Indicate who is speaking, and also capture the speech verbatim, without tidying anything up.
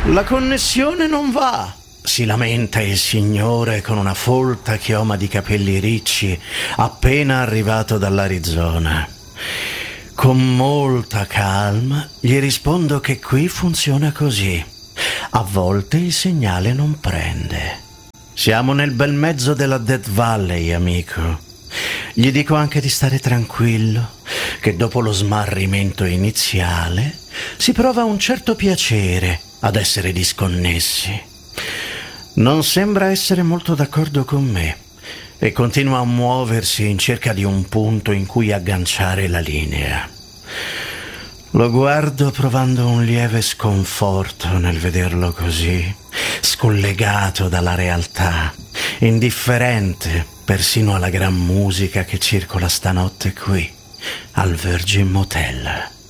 Speaker 1: La connessione non va, si lamenta il signore con una folta chioma di capelli ricci, appena arrivato dall'Arizona. Con molta calma gli rispondo che qui funziona così. A volte il segnale non prende. Siamo nel bel mezzo della Death Valley, amico. Gli dico anche di stare tranquillo, che dopo lo smarrimento iniziale si prova un certo piacere ad essere disconnessi. Non sembra essere molto d'accordo con me e continua a muoversi in cerca di un punto in cui agganciare la linea. Lo guardo provando un lieve sconforto nel vederlo così, scollegato dalla realtà, indifferente persino alla gran musica che circola stanotte qui, al Virgin Motel.